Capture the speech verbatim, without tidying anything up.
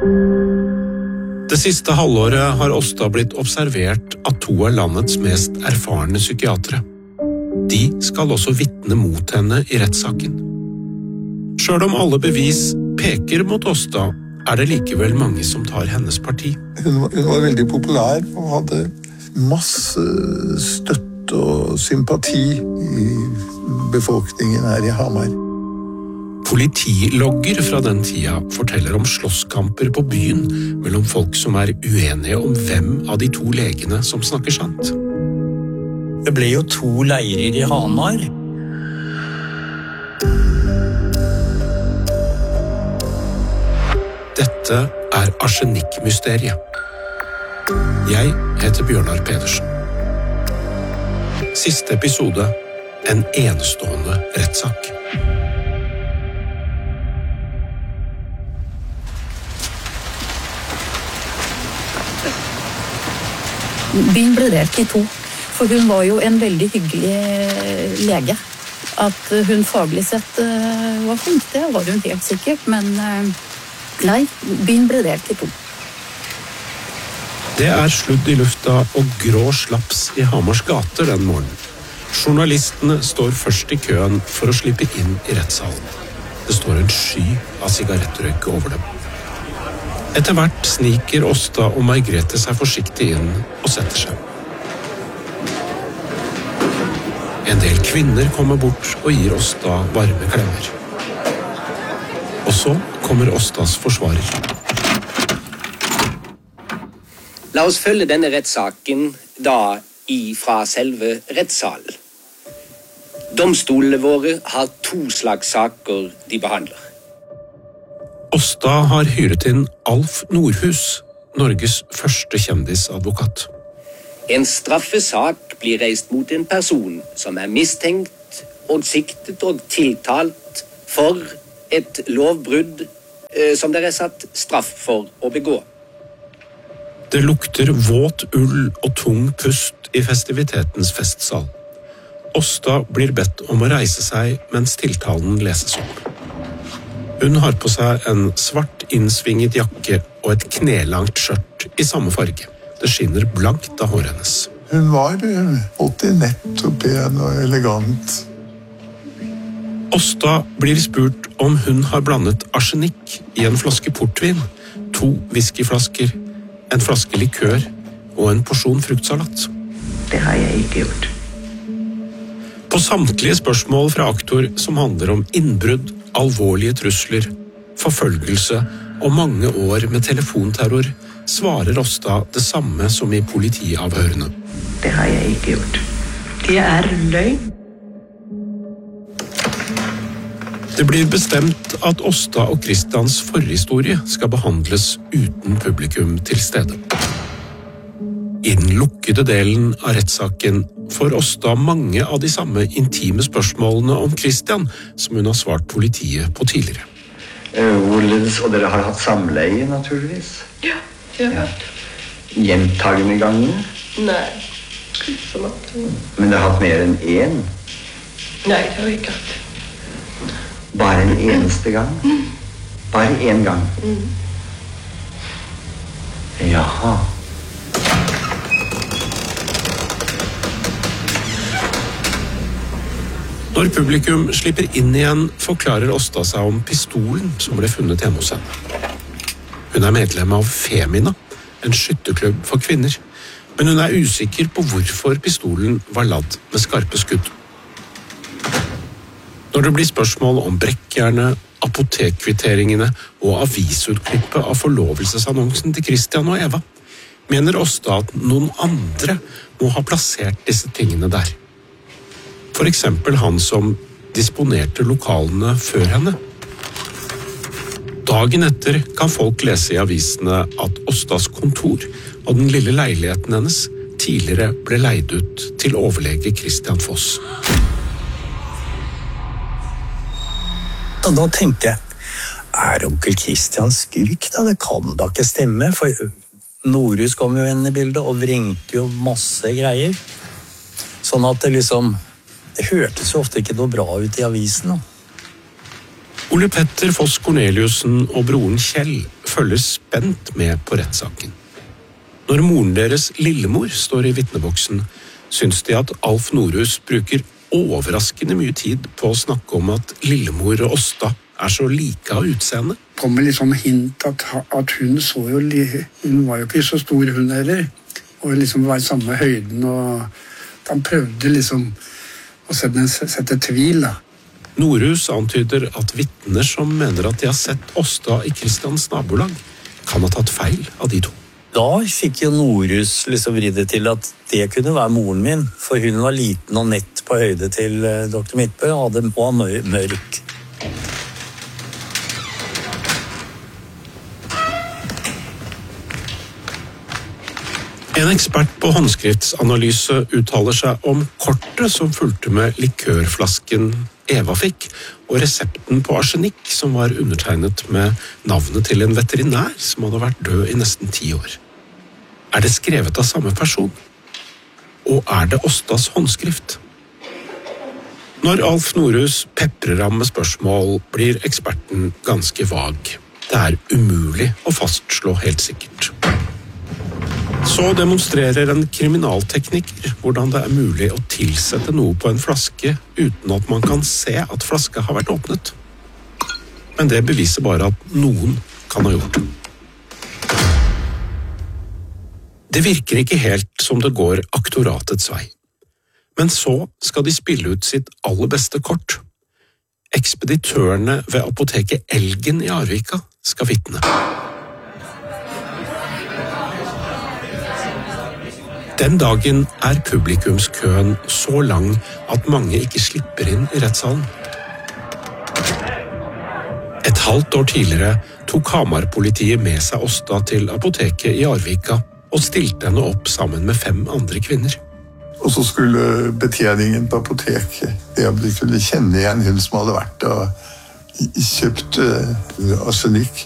Det siste halvåret har Åsta blitt observert av to av landets mest erfarne psykiatere. De skal også vitne mot henne i rettssaken. Selv om alle bevis peker mot Åsta, er det likevel mange som tar hennes parti. Hun var, hun var veldig populær og hadde masse støtte og sympati i befolkningen her i Hamar. Politilogger fra den tida forteller om slåsskamper på byen mellom folk som er uenige om hvem av de to legene som snakker sant. Det ble jo to leirer i Hamar. Dette er arsenikkmysteriet. Jeg heter Bjørnar Pedersen. Siste episode, en enestående rettssak. Byen ble delt i to, for hun var jo en veldig hyggelig lege. At hun faglig sett var flink, det var hun helt sikkert, men nei, byen ble delt i to. Det er sludd i lufta og grå slaps i Hamars gater den morgenen. Journalistene står først i køen for å slippe inn i rettssalen. Det står en sky av sigarettrøyk over dem. Etter hvert sniker Åsta og Margrethe seg forsiktig inn og setter seg. En del kvinner kommer bort og gir Åsta varme klemmer. Og så kommer Åstas forsvarer. La oss følge denne rettssaken da ifra selve rettssalen. Domstolene våre har to slags saker de behandler. Åsta har hyret inn Alf Nordhus, Norges første kjendisadvokat. En straffesak blir reist mot en person som er mistenkt og siktet og tiltalt for et lovbrudd eh, som det er satt straff for å begå. Det lukter våt ull og tung pust i festivitetens festsal. Åsta blir bedt om å reise seg mens tiltalen leses opp. Hun har på seg en svart innsvinget jakke og et knelangt skjørt i samme farge. Det skinner blankt av håret hennes. Hun var alltid nett og pen og elegant. Åsta blir spurt om hun har blandet arsenikk i en flaske portvin, to whiskyflasker, en flaske likør og en porsjon fruktsalat. Det har jeg ikke gjort. På samtlige spørsmål fra aktor som handler om innbrudd, alvorlige trusler, forfølgelse og mange år med telefonterror, svarer Åsta det samme som i politiavhørene. Det har jeg ikke gjort. Det er løgn. Det blir bestemt at Åsta og Christians forhistorie skal behandles uten publikum til stede. I den lukkede delen av rettssaken får Åsta mange av de samme intime spørsmålene om Christian som hun har svart politiet på tidligere. Hvorledes, og dere har hatt samleie, naturligvis? Ja, det har vært. Gjentagende ganger? Nei, som at... Men dere har hatt mer enn én? Nei, det har vi ikke hatt. Bare en eneste gang? Bare en gang? Mm. Jaha. Når publikum slipper inn igjen, forklarer Åsta seg om pistolen som ble funnet hjemme hos henne. Hun er medlem av Femina, en skytterklubb for kvinner, men hun er usikker på hvorfor pistolen var ladd med skarpe skudd. Når det blir spørsmål om brekkjernet, apotekkvitteringene og avisutklippet av forlovelsesannonsen til Christian og Eva, mener Åsta at noen andre må ha plassert disse tingene der. For eksempel han som disponerte lokalene før henne. Dagen etter kan folk lese i avisene at Åstas kontor og den lille leiligheten hennes tidligere ble leid ut til overlege Christian Foss. Og da tenkte jeg, er onkel Christian skurk da? Det kan da ikke stemme, for Nordhus kom jo inn i bildet og vrengte jo masse greier. Sånn at det liksom... Det hørtes jo ofte ikke noe bra ut i avisen. Da. Ole Petter Foss Corneliussen og broren Kjell følger spent med på rettssaken. Når moren deres Lillemor står i vitneboksen, syns de at Alf Norhus bruker overraskende mye tid på å snakke om at Lillemor og Åsta er så like av utseende. Det kommer litt sånn hint at, at hun så jo, hun var jo ikke så stor hun heller, og liksom var i samme høyden, og han prøvde liksom å sette, sette tvil da. Norhus antyder at vitner som mener at de har sett Åsta i Kristians nabolag, kan ha tatt feil av de to. Da fikk jo Norhus liksom vridet til at det kunne være moren min, for hun var liten og nett på høyde til doktor Midtbø, og hadde på mørk. En ekspert på håndskriftsanalyse uttaler seg om kortet som fulgte med likørflasken Eva fikk, og resepten på arsenikk som var undertegnet med navnet til en veterinær som hadde vært død i nesten ti år. Er det skrevet av samme person? Og er det Åstas håndskrift? Når Alf Norhus peprer ham med spørsmål, blir eksperten ganske vag. Det er umulig å fastslå helt sikkert. Så demonstrerer en kriminaltekniker hvordan det er mulig å tilsette noe på en flaske uten at man kan se at flaska har vært åpnet. Men det beviser bare at noen kan ha gjort det. Det virker ikke helt som det går aktoratets vei. Men så skal de spille ut sitt aller beste kort. Ekspeditørene ved apoteket Elgen i Arvika skal vitne. Den dagen er publikumskøen så lang at mange ikke slipper inn i rettssalen. Et halvt år tidligere tok Hamar-politiet med seg Åsta til apoteket i Arvika og stilte henne opp sammen med fem andre kvinner. Og så skulle betjeningen på apoteket, det de kunne kjenne igjen hun som hadde vært og kjøpt arsenikk.